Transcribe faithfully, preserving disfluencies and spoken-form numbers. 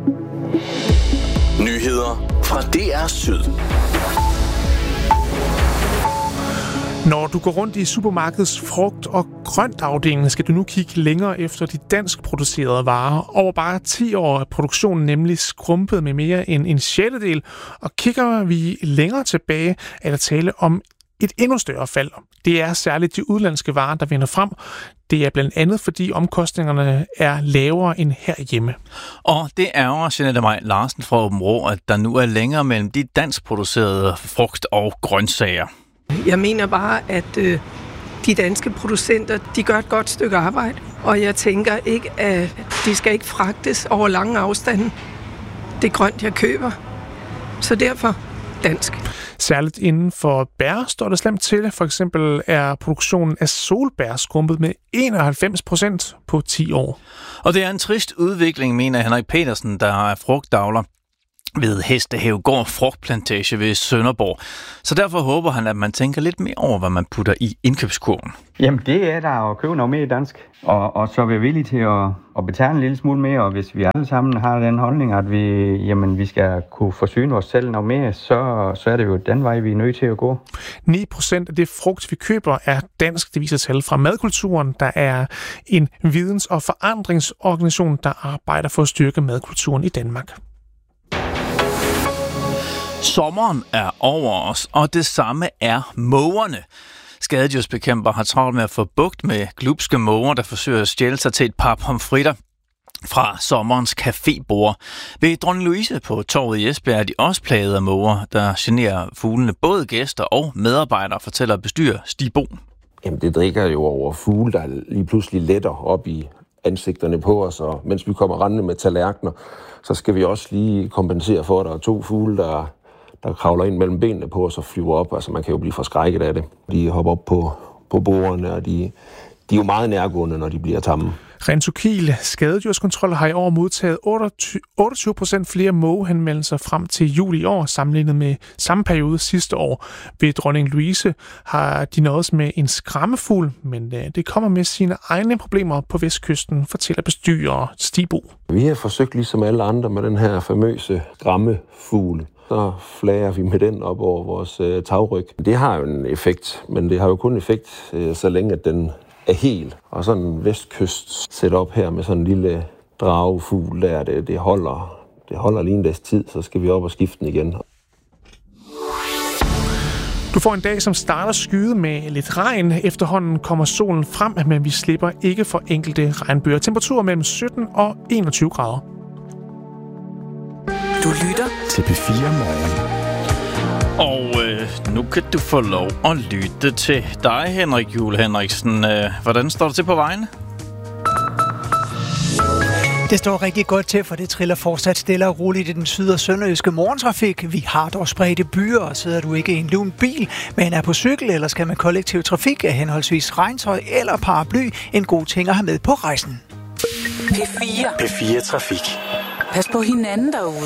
Nyheder fra D R Syd. Når du går rundt i supermarkedets frugt- og grøntafdelingen, skal du nu kigge længere efter de dansk producerede varer. Over bare ti år er produktionen nemlig skrumpet med mere end en sjettedel, og kigger vi længere tilbage, er der tale om et endnu større fald. Det er særligt de udenlandske varer, der vinder frem. Det er blandt andet, fordi omkostningerne er lavere end herhjemme. Og det er jo Jeanette Maj Larsen fra Aabenraa, at der nu er længere mellem de danskproducerede frugt- og grøntsager. Jeg mener bare, at øh, de danske producenter, de gør et godt stykke arbejde. Og jeg tænker ikke, at de skal ikke fragtes over lange afstande. Det er grønt, jeg køber. Så derfor dansk. Særligt inden for bær står det slemt til. For eksempel er produktionen af solbær skrumpet med enoghalvfems procent på ti år. Og det er en trist udvikling, mener Henrik Petersen, der er frugtavler ved Hestehavegård Frugtplantage ved Sønderborg. Så derfor håber han, at man tænker lidt mere over, hvad man putter i indkøbskurven. Jamen det er der at købe noget mere dansk, og, og så er vi villige til at, at betale en lille smule mere, og hvis vi alle sammen har den holdning, at vi, jamen, vi skal kunne forsyne os selv noget mere, så, så er det jo den vej, vi er nødt til at gå. ni procent af det frugt, vi køber, er dansk, det viser tal fra Madkulturen, der er en videns- og forandringsorganisation, der arbejder for at styrke madkulturen i Danmark. Sommeren er over os, og det samme er mågerne. Skadedyrsbekæmper har travlt med at få bugt med glubske måger, der forsøger at stjæle sig til et par pomfritter fra sommerens cafébord. Ved Dronning Louise på torvet i Esbjerg er de også plaget af måger, der generer fuglene, både gæster og medarbejdere, fortæller bestyrer Stig Bo. Jamen det drikker jo over fugle, der lige pludselig letter op i ansigterne på os, og mens vi kommer rendende med tallerkener, så skal vi også lige kompensere for, at der er to fugle, der der kravler ind mellem benene på os og flyver op. Altså man kan jo blive forskrækket af det. De hopper op på, på bordene, og de, de er jo meget nærgående, når de bliver tamme. Rentokil Skadedyrskontrol har i år modtaget otteogtyve procent flere mågehenvendelser frem til juli i år, sammenlignet med samme periode sidste år. Ved Dronning Louise har de nøjes med en skræmmefugl, men det kommer med sine egne problemer på vestkysten, fortæller bestyrer Stig Bo. Vi har forsøgt ligesom alle andre med den her famøse skræmmefugl. Så flager vi med den op over vores øh, tagryg. Det har jo en effekt, men det har jo kun effekt, øh, så længe at den er hel. Og sådan en vestkyst setup her med sådan en lille dragefugl der, det, det, holder, det holder lige en dags tid, så skal vi op og skifte den igen. Du får en dag, som starter skyet med lidt regn. Efterhånden kommer solen frem, men vi slipper ikke for enkelte regnbyger. Temperaturer mellem sytten og enogtyve grader. Du lytter til P fire Morgen. Og øh, nu kan du få lov at lytte til dig, Henrik Juhl Henriksen. Øh, hvordan står det til på vejen? Det står rigtig godt til, for det triller fortsat stille og roligt i den syd- og sønderjyske morgentrafik. Vi har dog spredte byer, og sidder du ikke i en lun bil, men er på cykel eller skal med kollektiv trafik af henholdsvis regntøj eller paraply, en god ting at have med på rejsen. P fire. P fire Trafik. Pas på hinanden derude.